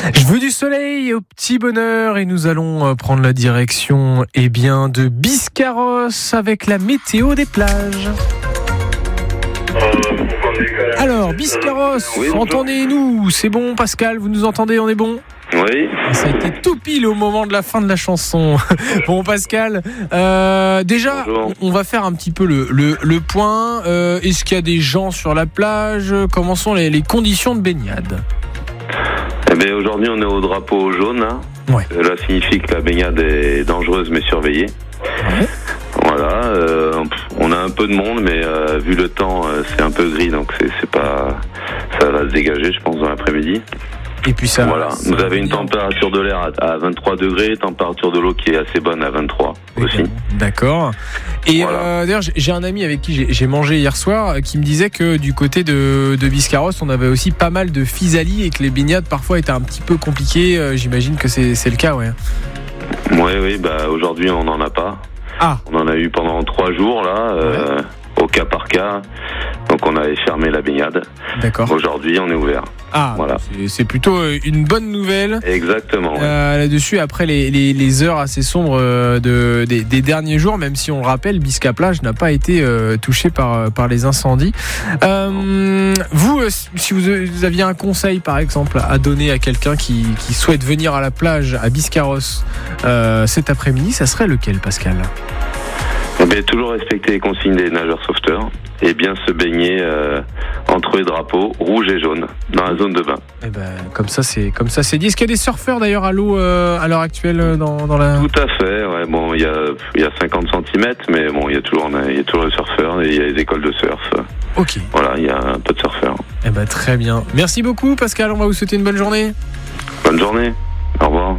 Je veux du soleil au petit bonheur et nous allons prendre la direction de Biscarrosse avec la météo des plages. Alors Biscarrosse, oui, entendez-nous? C'est bon Pascal, vous nous entendez? On est bon? Oui. Ça a été tout pile au moment de la fin de la chanson. Bon Pascal, déjà Bonjour. on va faire un petit peu le point. Est-ce qu'il y a des gens sur la plage? Comment sont les conditions de baignade? Eh bien, aujourd'hui, on est au drapeau jaune. Hein. Ouais. Cela signifie que la baignade est dangereuse mais surveillée. Ouais. Voilà. On a un peu de monde, mais vu le temps, c'est un peu gris, donc c'est pas. Ça va se dégager, je pense, dans l'après-midi. Et puis ça. Voilà. Vous avez une température de l'air à 23 degrés, température de l'eau qui est assez bonne à 23 aussi. D'accord. Et Voilà. d'ailleurs, j'ai un ami avec qui j'ai mangé hier soir qui me disait que du côté de Biscarrosse, on avait aussi pas mal de physalie et que les baignades parfois étaient un petit peu compliquées. J'imagine que c'est le cas, ouais. Oui, bah aujourd'hui, on n'en a pas. Ah. On en a eu pendant 3 jours, là, au cas par cas. Donc, on avait fermé la baignade. D'accord. Aujourd'hui, on est ouvert. Ah, Voilà. c'est plutôt une bonne nouvelle. Exactement. Ouais. Là-dessus, après les heures assez sombres des derniers jours, même si on le rappelle, Bisca-Plage n'a pas été touché par les incendies. Vous, si vous aviez un conseil, par exemple, à donner à quelqu'un qui souhaite venir à la plage à Biscarrosse cet après-midi, ça serait lequel, Pascal? Eh bien, toujours respecter les consignes des nageurs sauveteurs et bien se baigner entre les drapeaux rouge et jaune dans la zone de bain. Eh ben, comme ça c'est dit. Est-ce qu'il y a des surfeurs d'ailleurs à l'eau à l'heure actuelle dans la... Tout à fait. Ouais, bon, il y a 50 cm, mais bon, il y a toujours les surfeurs et il y a les écoles de surf. Ok. Voilà, il y a un peu de surfeurs. Eh ben, très bien. Merci beaucoup, Pascal. On va vous souhaiter une bonne journée. Bonne journée. Au revoir.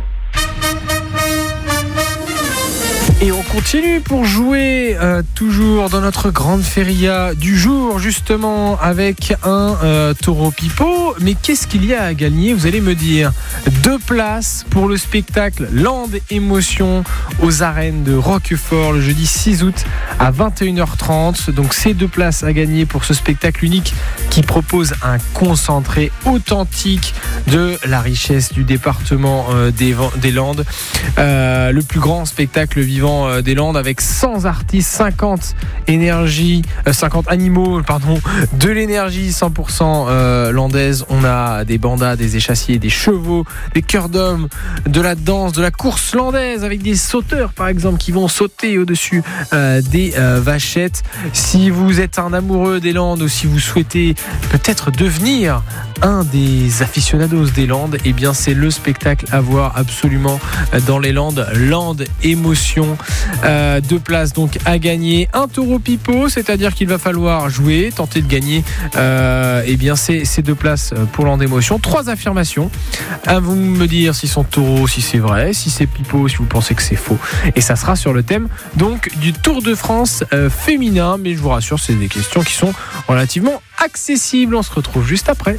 Et on continue pour jouer toujours dans notre grande feria du jour, justement avec un taureau pipeau. Mais qu'est-ce qu'il y a à gagner? Vous allez me dire. 2 places pour le spectacle Land Émotion aux arènes de Roquefort le jeudi 6 août à 21h30. Donc ces 2 places à gagner pour ce spectacle unique qui propose un concentré authentique de la richesse du département des Landes. Le plus grand spectacle vivant des Landes avec 100 artistes, 50 animaux, de l'énergie 100% landaise. On a des bandas, des échassiers, des chevaux, des chœurs d'hommes, de la danse, de la course landaise avec des sauteurs par exemple qui vont sauter au-dessus des vachettes. Si vous êtes un amoureux des Landes ou si vous souhaitez peut-être devenir un des aficionados des Landes, eh bien c'est le spectacle à voir absolument dans les Landes, Land Émotion. 2 places donc à gagner, un taureau pipeau, c'est-à-dire qu'il va falloir jouer, tenter de gagner eh bien ces 2 places pour Land Émotion. 3 affirmations, à vous me dire si sont taureau, si c'est vrai, si c'est pipeau, si vous pensez que c'est faux, et ça sera sur le thème donc du Tour de France féminin, mais je vous rassure, c'est des questions qui sont relativement accessibles. On se retrouve juste après.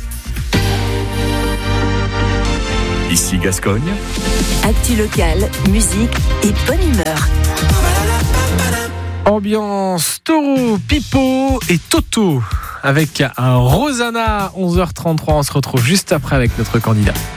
Ici Gascogne. Actu locale, musique et bonne humeur. Ambiance taureau, pipeau et toto avec un Rosanna. 11h33, on se retrouve juste après avec notre candidat.